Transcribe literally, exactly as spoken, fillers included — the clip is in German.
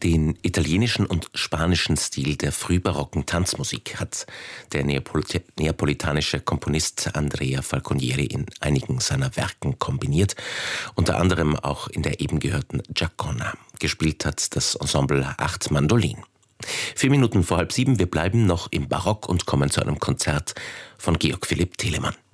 Den italienischen und spanischen Stil der frühbarocken Tanzmusik hat der Neapolit- neapolitanische Komponist Andrea Falconieri in einigen seiner Werken kombiniert, unter anderem auch in der eben gehörten Giacona. Gespielt hat das Ensemble acht Mandolinen. Vier Minuten vor halb sieben, wir bleiben noch im Barock und kommen zu einem Konzert von Georg Philipp Telemann.